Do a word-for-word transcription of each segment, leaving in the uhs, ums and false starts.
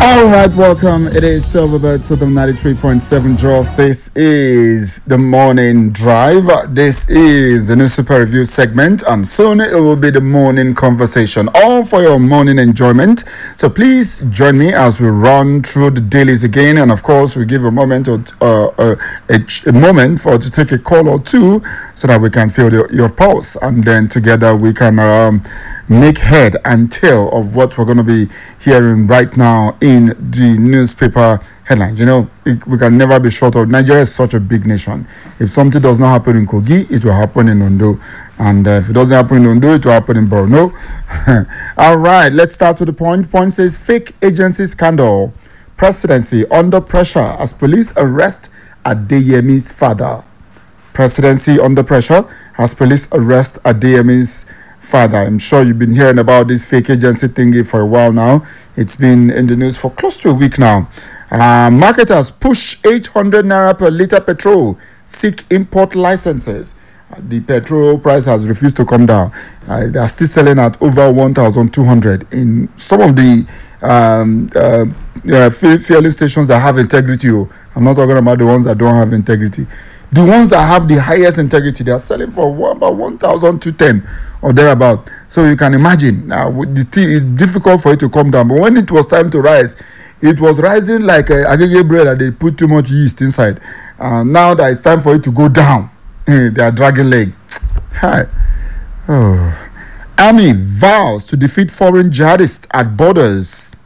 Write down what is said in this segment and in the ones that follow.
All right, welcome. It is Silverbird Southern ninety-three point seven Jaws. This is the morning drive. This is the newspaper review segment, and soon it will be the morning conversation, all for your morning enjoyment. So please join me as we run through the dailies again, and of course, we give a moment or uh, uh, a, a moment for to take a call or two, so that we can feel the, your pulse, and then together we can. Um, make head and tail of what we're going to be hearing right now in the newspaper headlines. You know, it, we can never be short of Nigeria is such a big nation. If something does not happen in Kogi, it will happen in Ondo. And uh, if it doesn't happen in Ondo, it will happen in Borno. All right, let's start with the point. Point says fake agency scandal. Presidency under pressure as police arrest Adeyemi's father. Presidency under pressure as police arrest Adeyemi's father. I'm sure you've been hearing about this fake agency thingy for a while now. It's been in the news for close to a week now. Uh, marketers push eight hundred naira per litre petrol, seek import licenses. Uh, the petrol price has refused to come down. Uh, they are still selling at over one thousand two hundred in some of the um, uh, uh, fueling stations that have integrity. I'm not talking about the ones that don't have integrity. The ones that have the highest integrity, they are selling for one, about one thousand two hundred ten or thereabout. So you can imagine, uh, the tea is difficult for it to come down. But when it was time to rise, it was rising like a agege bread that they put too much yeast inside. Uh, now that it's time for it to go down, they are dragging leg. Hi. Oh. Army vows to defeat foreign jihadists at borders.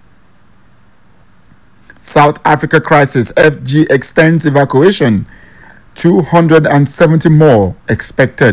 South Africa crisis, F G extends evacuation. two hundred seventy more expected.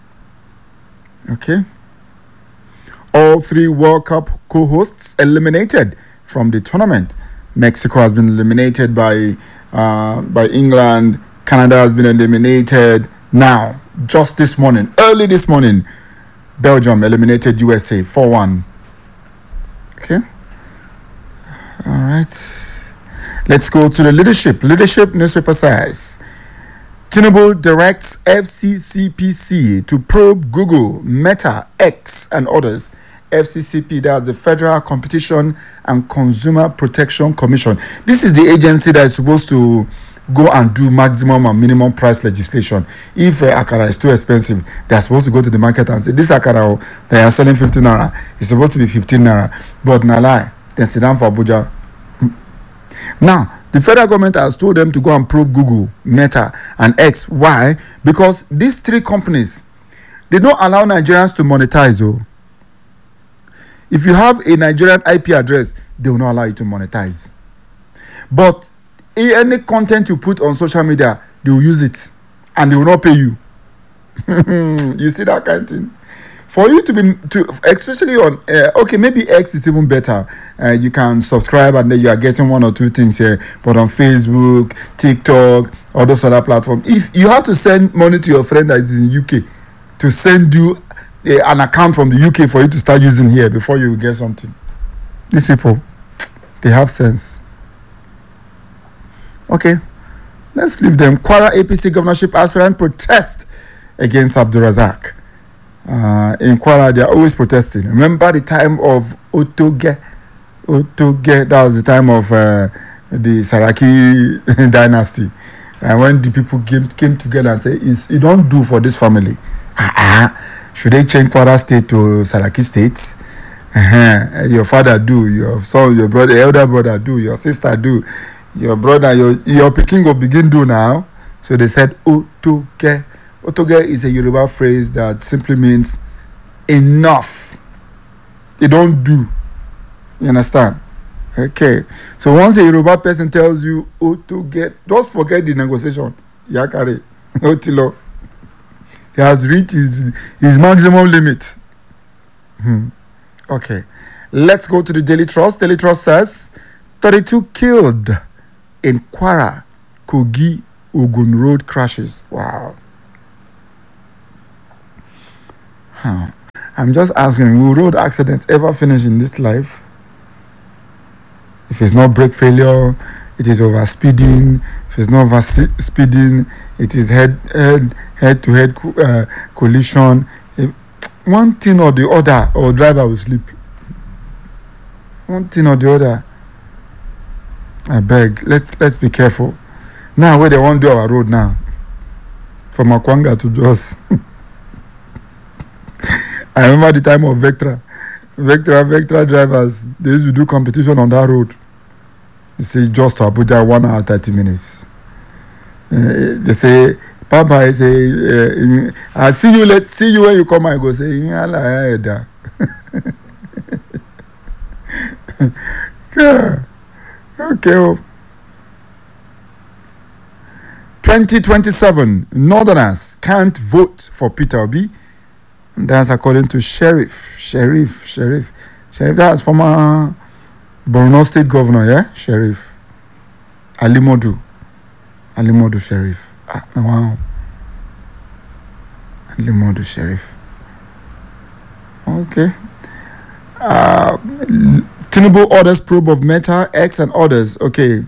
Okay. All three World Cup co-hosts eliminated from the tournament. Mexico has been eliminated by uh, by England. Canada has been eliminated. Now, just this morning, early this morning, Belgium eliminated U S A four one. Okay. All right. Let's go to the leadership. Leadership newspaper says Tinubu directs F C C P C to probe Google, Meta, X, and others. F C C P, that's the Federal Competition and Consumer Protection Commission. This is the agency that is supposed to go and do maximum and minimum price legislation. If uh, akara is too expensive, they're supposed to go to the market and say, this akara oh, they are selling fifteen naira. It's supposed to be fifteen naira. But na lie, they sit down for Abuja. Now, the federal government has told them to go and probe Google, Meta, and X. Why? Because these three companies, they don't allow Nigerians to monetize. Oh. If you have a Nigerian I P address, they will not allow you to monetize. But any content you put on social media, they will use it, and they will not pay you. You see that kind of thing? For you to be, to especially on, uh, okay, maybe X is even better. Uh, you can subscribe and then you are getting one or two things here. But on Facebook, TikTok, or those other platforms, if you have to send money to your friend that is in U K to send you uh, an account from the U K for you to start using here before you get something. These people, they have sense. Okay, let's leave them. Kwara A P C governorship aspirant protest against Abdul Razak. Uh, in Kwara, they are always protesting. Remember the time of Otoge? Otoge, that was the time of uh, the Saraki dynasty. And when the people came, came together and said, it don't do for this family. Uh-uh. Should they change Kwara state to Saraki state? Uh-huh. Your father do, your son, your brother, elder brother do, your sister do, your brother, your, your pikin will begin do now. So they said, Otoge. Otoge is a Yoruba phrase that simply means enough. It don't do. You understand? Okay. So once a Yoruba person tells you Otoge, just forget the negotiation. Yakare. Otilo. He has reached his, his maximum limit. Hmm. Okay. Let's go to the Daily Trust. Daily Trust says thirty-two killed in Kwara, Kogi, Ogun Road crashes. Wow. Huh. I'm just asking, will road accidents ever finish in this life? If it's not brake failure, it is over speeding. If it's not over speeding, it is head head head to head uh, collision. If one thing or the other, or driver will sleep. One thing or the other. I beg, let's let's be careful. Now where they want to do our road now, from Akwanga to Jos. I remember the time of Vectra. Vectra, Vectra drivers, they used to do competition on that road. They say just to Abuja, one hour, thirty minutes. Uh, they say, Papa, I say, uh, I see you, let see you when you come, I go say, yeah. Okay. Well. twenty twenty-seven, Northerners can't vote for Peter Obi. That's according to Sheriff, Sheriff, Sheriff, Sheriff. That's former Borno State Governor, yeah, Sheriff Ali Modu, Ali Modu Sheriff. Ah, wow, Ali Modu Sheriff. Okay. Uh, Tinubu orders probe of Meta, X, and others. Okay.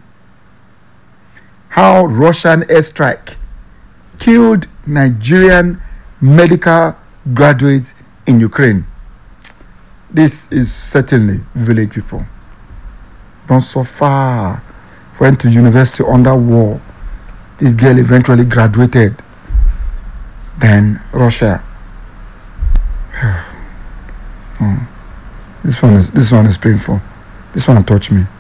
How Russian airstrike killed Nigerian medical graduates in Ukraine. This is certainly village people. Don't so far. Went to university under war. This girl eventually graduated. Then Russia. Oh. This one is this one is painful. This one touched me.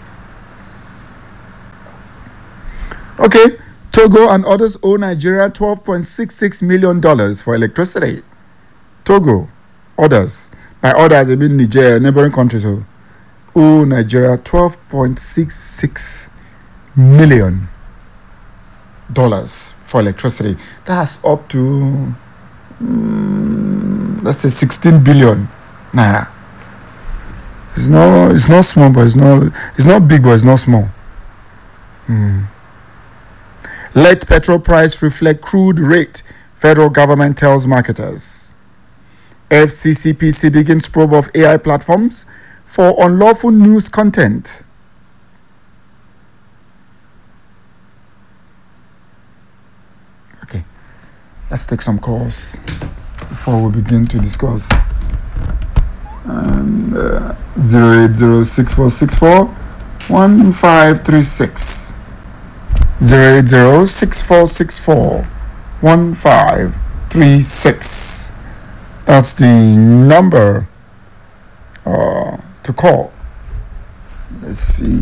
Okay, Togo and others owe Nigeria twelve point six six million dollars for electricity. Togo, others, by others, I mean Nigeria, neighboring countries, owe Nigeria twelve point six six million dollars for electricity. That's up to, um, let's say, sixteen billion naira. It's not, it's not small, but it's not, it's not big, but it's not small. Hmm. Let petrol price reflect crude rate, federal government tells marketers. F C C P C begins probe of A I platforms for unlawful news content. Okay, let's take some calls before we begin to discuss. And uh, zero eight zero six four six four one five three six. Zero eight zero six four six four one five three six. That's the number uh, to call. Let's see.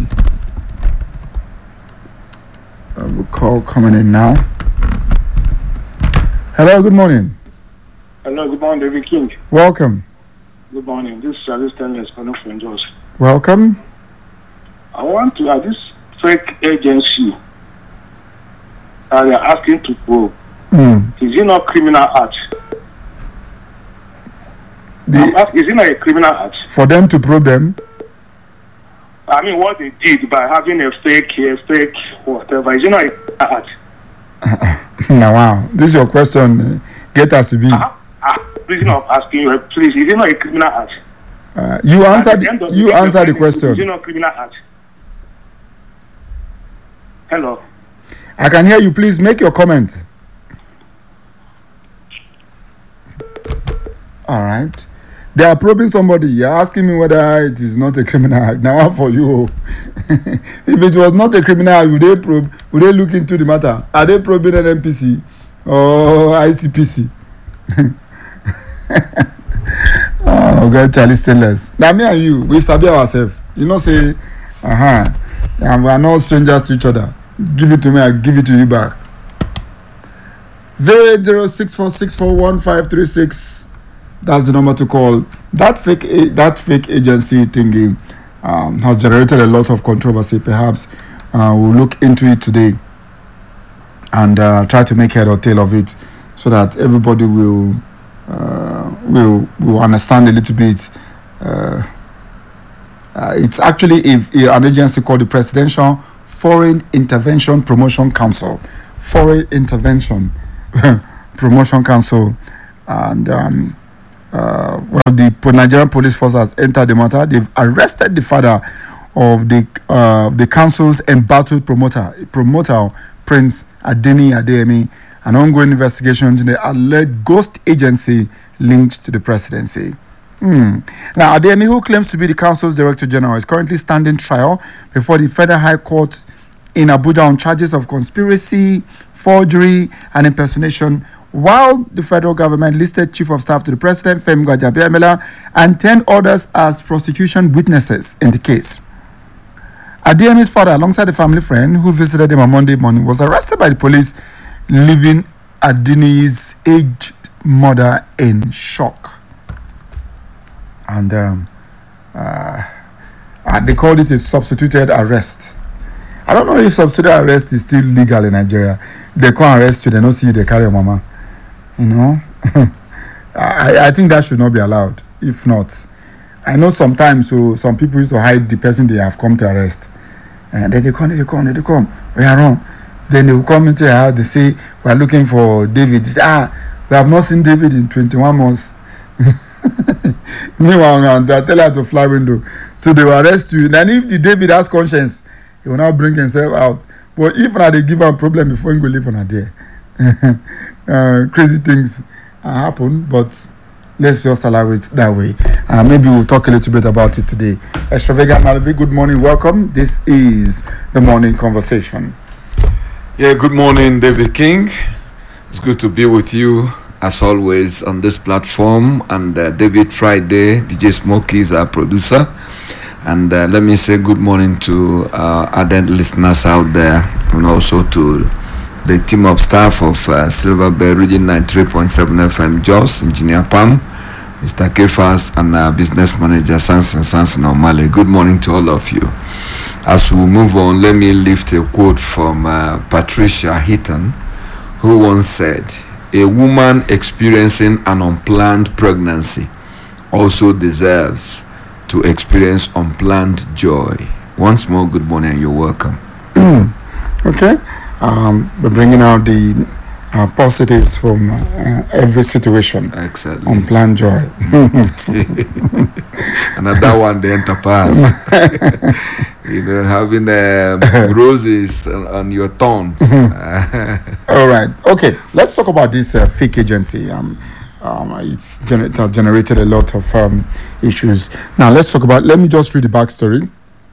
Uh, we'll call coming in now. Hello, good morning. Hello, good morning, David King. Welcome. Good morning. This is Charles Stanley calling from Jos. Welcome. I want to add this fake agency. Uh, they are asking to probe. Mm. Is it not criminal act? The, is it not a criminal act? For them to probe them? I mean, what they did by having a fake, a fake, whatever. Is it not a criminal act? Now, wow. This is your question. Get us to be. Uh, uh, please, not asking you. Please, is it not a criminal act? Uh, you answered. You answered the question. Is it not a criminal act? Hello. I can hear you. Please make your comment. All right. They are probing somebody. You're asking me whether it is not a criminal act. Now, for you, if it was not a criminal act, would they probe? Would they look into the matter? Are they probing an N P C or I C P C? Oh God, Charlie Stainless. Now me and you, we sabi ourselves. You know, say, uh huh, and we are not strangers to each other. Give it to me, I give it to you back. Zero eight zero six four six four one five three six. That's the number to call. That fake, that fake agency thingy um, has generated a lot of controversy. Perhaps uh, we'll look into it today and uh, try to make head or tail of it, so that everybody will uh, will will understand a little bit. Uh, uh, it's actually if, if an agency called the Presidential Foreign Intervention Promotion Council, Foreign Intervention Promotion Council, and um, uh, well, the Nigerian police force has entered the matter. They've arrested the father of the uh, the council's embattled promoter, promoter Prince Adeni Adeyemi, an ongoing investigation into the alleged ghost agency linked to the presidency. Hmm. Now, Adeyemi, who claims to be the council's director general, is currently standing trial before the Federal High Court in Abuja on charges of conspiracy, forgery, and impersonation, while the federal government listed Chief of Staff to the President, Femi Gbajabiamila, and ten others as prosecution witnesses in the case. Adeyemi's father, alongside a family friend who visited him on Monday morning, was arrested by the police, leaving Adeniyi's aged mother in shock. And um, uh, uh, they called it a substituted arrest. I don't know if substituted arrest is still legal in Nigeria. They can't arrest you, they don't see you, they carry your mama. You know? I, I think that should not be allowed. If not, I know sometimes so some people used to hide the person they have come to arrest. And then they come, they come, they come. We are wrong. Then they will come into your house, they say, we are looking for David. They say, ah, we have not seen David in twenty-one months. Meanwhile, now they are telling her to fly window. So they will arrest you. And if the David has conscience, he will not bring himself out. But if not, they give him a problem before he go live on a day. uh, crazy things uh, happen, but let's just allow it that way. Uh, maybe we'll talk a little bit about it today. Extravagant Malabi, good morning, welcome. This is the morning conversation. Yeah, good morning, David King. It's good to be with you as always on this platform. And uh, David Friday, D J Smokey is our producer. And uh, let me say good morning to our ardent listeners out there, and also to the team of staff of uh, Silver Bay Region ninety-three point seven F M Jos, Engineer Pam, Mister Kefas, and uh, Business Manager Samson Samson O'Malley. Good morning to all of you. As we move on, let me lift a quote from uh, Patricia Heaton, who once said, "A woman experiencing an unplanned pregnancy also deserves to experience unplanned joy." Once more, good morning and you're welcome. Mm. Okay. Um, we're bringing out the uh, positives from uh, every situation. Excellent. Unplanned joy. Another one, the enterprise. You know, having uh, roses on, on your thorns. All right. Okay. Let's talk about this uh, fake agency. Um, um, it's gener- it has generated a lot of um, issues. Now, let's talk about. Let me just read the backstory.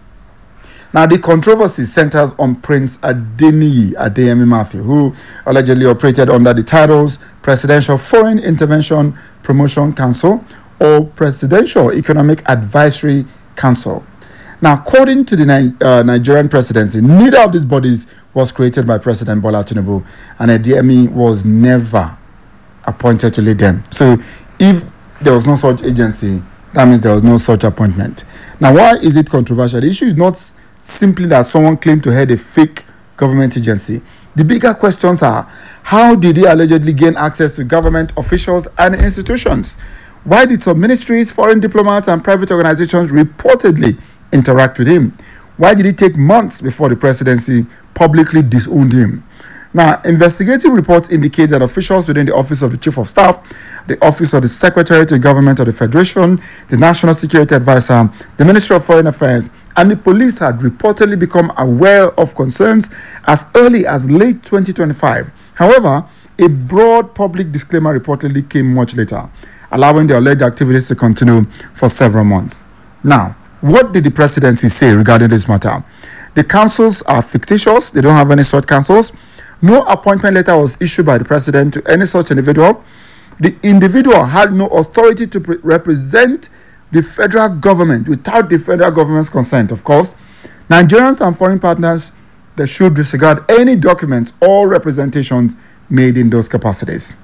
Now, the controversy centers on Prince Adeniyi Adeyemi Matthew, who allegedly operated under the titles Presidential Foreign Intervention Promotion Council or Presidential Economic Advisory Council. Now, according to the Ni- uh, Nigerian presidency, neither of these bodies was created by President Bola Tinubu, and Adeyemi was never appointed to lead them. So, if there was no such agency, that means there was no such appointment. Now, why is it controversial? The issue is not simply that someone claimed to head a fake government agency. The bigger questions are, how did he allegedly gain access to government officials and institutions? Why did some ministries, foreign diplomats, and private organizations reportedly interact with him? Why did it take months before the presidency publicly disowned him? Now, investigative reports indicate that officials within the Office of the Chief of Staff, the Office of the Secretary to the Government of the Federation, the National Security Advisor, the Ministry of Foreign Affairs, and the police had reportedly become aware of concerns as early as late twenty twenty-five. However, a broad public disclaimer reportedly came much later, allowing the alleged activities to continue for several months. Now, what did the presidency say regarding this matter? The councils are fictitious. They don't have any such councils. No appointment letter was issued by the president to any such individual. The individual had no authority to pre- represent the federal government without the federal government's consent. Of course, Nigerians and foreign partners, they should disregard any documents or representations made in those capacities.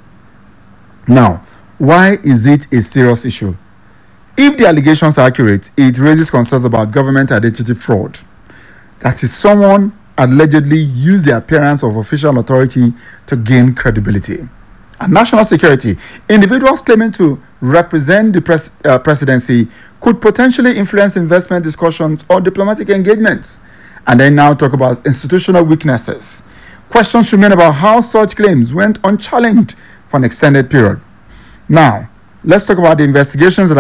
Now, why is it a serious issue? If the allegations are accurate, it raises concerns about government identity fraud. That is, someone allegedly used the appearance of official authority to gain credibility. And national security, individuals claiming to represent the pres- uh, presidency could potentially influence investment discussions or diplomatic engagements. And then now talk about institutional weaknesses. Questions remain about how such claims went unchallenged for an extended period. Now, let's talk about the investigations that